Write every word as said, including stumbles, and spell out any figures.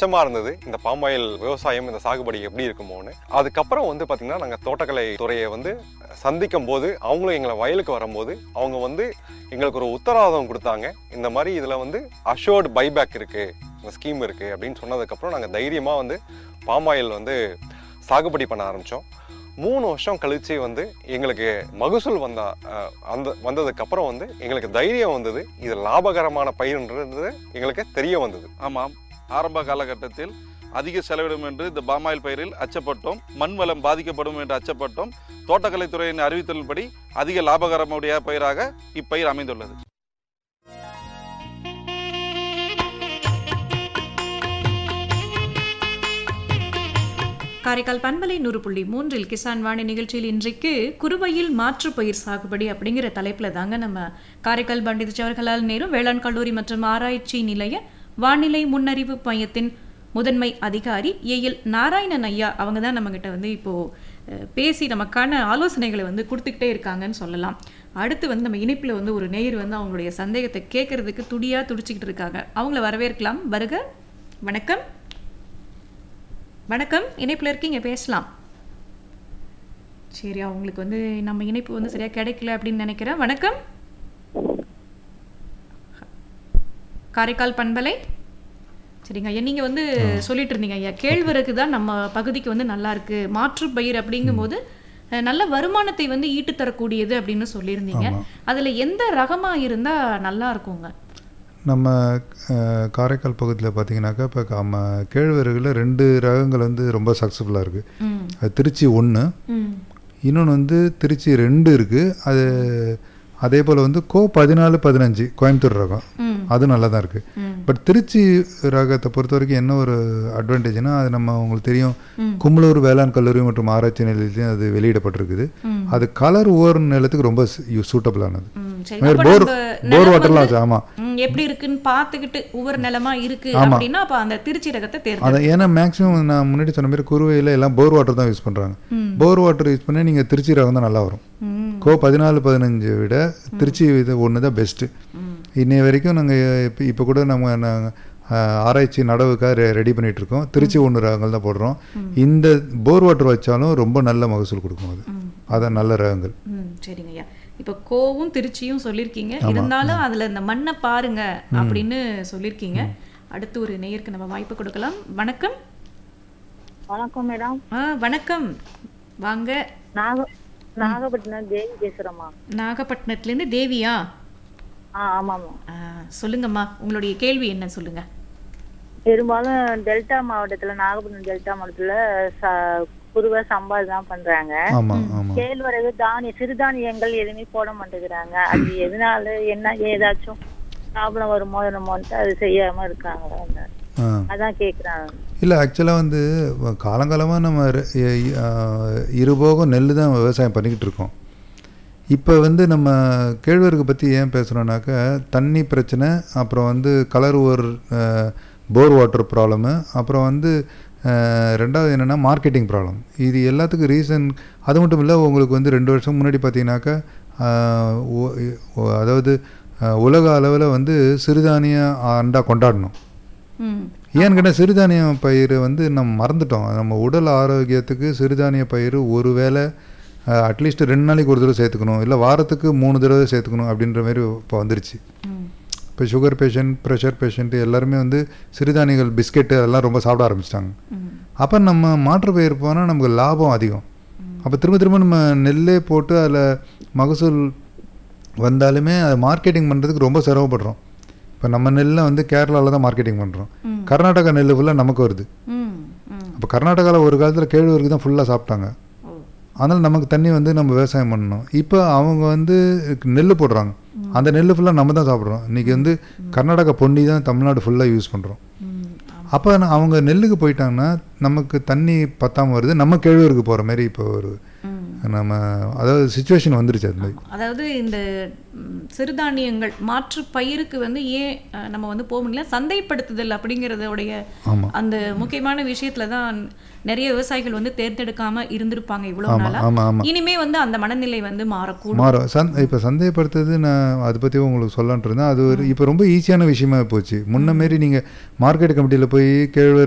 அச்சமாக இருந்தது, இந்த பாமாயில் விவசாயம் இந்த சாகுபடி எப்படி இருக்குமோன்னு. அதுக்கப்புறம் வந்து பார்த்திங்கன்னா நாங்கள் தோட்டக்கலை துறையை வந்து சந்திக்கும் போது அவங்களும் எங்களை வயலுக்கு வரும்போது அவங்க வந்து எங்களுக்கு ஒரு உத்தரவாதம் கொடுத்தாங்க. இந்த மாதிரி இதில் வந்து அஷோர்டு பைபேக் இருக்குது, இந்த ஸ்கீம் இருக்குது அப்படின்னு சொன்னதுக்கப்புறம் நாங்கள் தைரியமாக வந்து பாமாயில் வந்து சாகுபடி பண்ண ஆரம்பித்தோம். மூணு வருஷம் கழித்து வந்து எங்களுக்கு மகசூல் வந்தா அந்த வந்ததுக்கப்புறம் வந்து எங்களுக்கு தைரியம் வந்தது, இது லாபகரமான பயிர்ன்றது எங்களுக்கு தெரிய வந்தது. ஆமாம், ஆரம்ப காலகட்டத்தில் அதிக செலவிடும் என்று இந்த பாமாயில் பயிரில் அச்சப்பட்டோம், மண் வளம் பாதிக்கப்படும் என்று அச்சப்பட்டோம். தோட்டக்கலைத்துறையின் அறிவித்தலின்படி அதிக லாபகரமுடைய பயிராக இப்பயிர் அமைந்துள்ளது. காரைக்கால் பண்பலை நூறு புள்ளி மூன்றில் கிசான் வாணி நிகழ்ச்சியில் இன்றைக்கு குறுவையில் மாற்று பயிர் சாகுபடி அப்படிங்கிற தலைப்பில் தாங்க நம்ம காரைக்கால் பண்டித ஜவஹர்லால் நேரு வேளாண் கல்லூரி மற்றும் ஆராய்ச்சி நிலைய வானிலை முன்னறிவு மையத்தின் முதன்மை அதிகாரி ஏஎல் நாராயணன் ஐயா அவங்க தான் நம்மகிட்ட வந்து இப்போது பேசி நமக்கான ஆலோசனைகளை வந்து கொடுத்துக்கிட்டே இருக்காங்கன்னு சொல்லலாம். அடுத்து வந்து நம்ம இணைப்பில் வந்து ஒரு நேயர் வந்து அவங்களுடைய சந்தேகத்தை கேட்கறதுக்கு துடியாக துடிச்சிக்கிட்டு இருக்காங்க. அவங்கள வரவேற்கலாம். வருக. வணக்கம். வணக்கம், இணைப்பில் இருக்கீங்க, பேசலாம். சரி, அவங்களுக்கு வந்து நம்ம இணைப்பு வந்து சரியாக கிடைக்கல அப்படின்னு நினைக்கிறேன். வணக்கம், காரைக்கால் பண்பலை. சரிங்க ஐயா, நீங்கள் வந்து சொல்லிட்டு இருந்தீங்க ஐயா, கேழ்வரகு தான் நம்ம பகுதிக்கு வந்து நல்லா இருக்கு, மாற்று பயிர் அப்படிங்கும்போது நல்ல வருமானத்தை வந்து ஈட்டு தரக்கூடியது அப்படின்னு சொல்லியிருந்தீங்க. அதில் எந்த ரகமாக இருந்தால் நல்லா இருக்குங்க? நம்ம காரைக்கால் பகுதியில் பார்த்தீங்கன்னாக்கா இப்போ நம்ம கேழ்வரகுல ரெண்டு ரகங்கள் வந்து ரொம்ப சக்ஸஸ்ஃபுல்லாக இருக்குது. அது திருச்சி ஒன்று, இன்னொன்று வந்து திருச்சி ரெண்டு இருக்குது. அது அதே போல் வந்து கோ பதினாலு பதினஞ்சு கோயம்புத்தூர் ரகம், அது நல்லா தான் இருக்குது. பட் திருச்சி ரகத்தை பொறுத்த வரைக்கும் என்ன ஒரு அட்வான்டேஜ்னா, அது நம்ம உங்களுக்கு தெரியும், கும்பலூர் வேளாண் கல்லூரி மற்றும் ஆராய்ச்சி நிலையத்தையும் அது வெளியிடப்பட்டிருக்குது. அது கலர் ஓர் நிலத்துக்கு ரொம்ப சூட்டபிளானது. போர் போர் வாட்டர்லாம் ஆமாம் எப்படி இருக்குன்னு பார்த்துக்கிட்டு ஒவ்வொரு நிலமா இருக்கு அப்படின்னா அப்போ அந்த திருச்சி ரகத்தை தேர்வு. அதான், ஏன்னா மேக்ஸிமம் நான் முன்னாடி சொன்ன மாதிரி குறுவையில் எல்லாம் போர் வாட்டர் தான் யூஸ் பண்ணுறாங்க. போர் வாட்டர் யூஸ் பண்ணி நீங்கள் திருச்சி ரகம் தான் நல்லா வரும். கோ பதினாலு பதினஞ்சு விட திருச்சி இது ஒன்று தான் பெஸ்ட்டு. இன்னைய வரைக்கும் நாங்கள் இப்போ இப்போ கூட நம்ம நாங்கள் ஆராய்ச்சி நடவுக்காக ரெடி பண்ணிகிட்டு இருக்கோம். திருச்சி ஒன்று ரகங்கள் தான் போடுறோம். இந்த போர் வாட்டர் வச்சாலும் ரொம்ப நல்ல மகசூல் கொடுக்கும். அது அதான் நல்ல ரகங்கள். சரிங்க ஐயா, இப்போ கோவும் திருச்சியும் சொல்லியிருக்கீங்க, இருந்தாலும் அதில் இந்த மண்ணை பாருங்க அப்படின்னு சொல்லியிருக்கீங்க. அடுத்து ஒரு நேயருக்கு நம்ம வாய்ப்பு கொடுக்கலாம். வணக்கம். வணக்கம் மேடம். ஆ வணக்கம், வாங்க. நாக நாகப்பட்டினம் தேவி பேசுகிறேம்மா. நாகப்பட்டினத்துலேருந்து தேவியா? ஆ ஆமாம்மா. சொல்லுங்கம்மா, உங்களுடைய கேள்வி என்ன சொல்லுங்க. பெரும்பாலும் டெல்டா மாவட்டத்தில், நாகப்பட்டினம் டெல்டா மாவட்டத்தில் குறுவை சம்பாதி தான் பண்றாங்க. கேழ்வரகு தானிய சிறுதானியங்கள் எதுவுமே போட மாட்டேங்கிறாங்க. அது எதனால, என்ன ஏதாச்சும் ப்ராப்ளம் வருமோ என்னமோன்ட்டு அது செய்யாம இருக்காங்க, அதான் கேட்குறாங்க. இல்லை, ஆக்சுவலாக வந்து காலங்காலமாக நம்ம இருபோகம் நெல் தான் விவசாயம் பண்ணிக்கிட்டு இருக்கோம். இப்போ வந்து நம்ம கேழ்வரகு பற்றி ஏன் பேசுகிறோன்னாக்கா, தண்ணி பிரச்சனை, அப்புறம் வந்து கலர் ஒரு போர் வாட்டர் ப்ராப்ளமு, அப்புறம் வந்து ரெண்டாவது என்னென்னா மார்க்கெட்டிங் ப்ராப்ளம். இது எல்லாத்துக்கும் ரீசன் அது மட்டும் இல்லை. உங்களுக்கு வந்து ரெண்டு வருஷம் முன்னாடி பார்த்தீங்கன்னாக்கா, அதாவது உலக அளவில் வந்து சிறுதானிய ஆண்டா கொண்டாடணும். ஏன்னு கேட்டால் சிறுதானிய பயிர் வந்து நம்ம மறந்துட்டோம். நம்ம உடல் ஆரோக்கியத்துக்கு சிறுதானிய பயிர் ஒரு வேளை அட்லீஸ்ட் ரெண்டு நாளைக்கு ஒரு தடவை சேர்த்துக்கணும், இல்லை வாரத்துக்கு மூணு தடவை சேர்த்துக்கணும் அப்படின்ற மாதிரி இப்போ வந்துருச்சு. இப்போ சுகர் பேஷண்ட், ப்ரெஷர் பேஷண்ட்டு எல்லாருமே வந்து சிறுதானியங்கள், பிஸ்கெட்டு அதெல்லாம் ரொம்ப சாப்பிட ஆரம்பிச்சிட்டாங்க. அப்போ நம்ம மாற்று பயிர் போனால் நமக்கு லாபம் அதிகம். அப்போ திரும்ப திரும்ப நம்ம நெல்லே போட்டு அதில் மகசூல் வந்தாலுமே அதை மார்க்கெட்டிங் பண்ணுறதுக்கு ரொம்ப சிரமப்படுறோம். இப்போ நம்ம நெல்லை வந்து கேரளாவில் தான் மார்க்கெட்டிங் பண்ணுறோம். கர்நாடகா நெல் ஃபுல்லாக நமக்கு வருது. அப்போ கர்நாடகாவில் ஒரு காலத்தில் கேழ்வரகு தான் ஃபுல்லாக சாப்பிட்டாங்க. அதனால் நமக்கு தண்ணி வந்து நம்ம விவசாயம் பண்ணணும். இப்போ அவங்க வந்து நெல் போடுறாங்க, அந்த நெல் ஃபுல்லாக நம்ம தான் சாப்பிட்றோம். இன்றைக்கி வந்து கர்நாடகா பொன்னி தான் தமிழ்நாடு ஃபுல்லாக யூஸ் பண்ணுறோம். அப்போ அவங்க நெல்லுக்கு போயிட்டாங்கன்னா நமக்கு தண்ணி பத்தாமல் வருது, நம்ம கேழ்வரகு போகிற மாதிரி இப்போ ஒரு நம்ம அதாவது சிச்சுவேஷன் வந்துருச்சு. அது மாதிரி அதாவது இந்த சிறுதானியங்கள் மாற்று பயிருக்கு வந்து ஏன் நம்ம வந்து போக முடியல, சந்தைப்படுத்துதல் அப்படிங்கிறதோடைய அந்த முக்கியமான விஷயத்துல தான் நிறைய விவசாயிகள் வந்து தேர்ந்தெடுக்காம இருந்திருப்பாங்க இவ்வளவு நாளா. இனிமே வந்து அந்த மனநிலை வந்து மாறக்கூடும், மாறும். சந் இப்போ சந்தைப்படுத்துறது நான் அதை பற்றி உங்களுக்கு சொல்லலான்ட்டு இருந்தேன். அது ஒரு இப்போ ரொம்ப ஈஸியான விஷயமா போச்சு. முன்ன மாரி நீங்கள் மார்க்கெட் கமிட்டியில் போய் கேழ்வரகு